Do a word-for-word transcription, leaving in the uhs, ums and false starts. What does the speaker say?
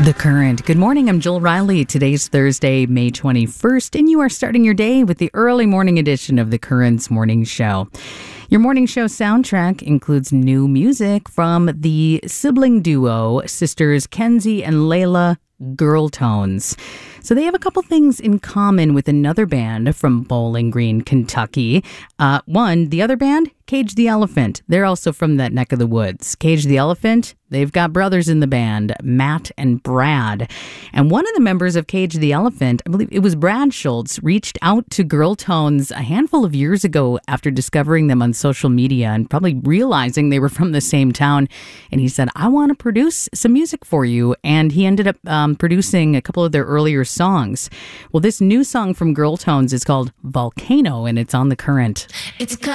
The Current. Good morning, I'm Jill Riley. Today's Thursday, May twenty-first, and you are starting your day with the early morning edition of The Current's Morning Show. Your morning show soundtrack includes new music from the sibling duo, sisters Kenzie and Layla Girl Tones. So they have a couple things in common with another band from Bowling Green, Kentucky. Uh, one, the other band, Cage the Elephant. They're also from that neck of the woods. Cage the Elephant, they've got brothers in the band, Matt and Brad. And one of the members of Cage the Elephant, I believe it was Brad Schultz, reached out to Girl Tones a handful of years ago after discovering them on social media and probably realizing they were from the same town. And he said, I want to produce some music for you. And he ended up um, producing a couple of their earlier songs. Well, this new song from Girl Tones is called Volcano, and it's on The Current. It's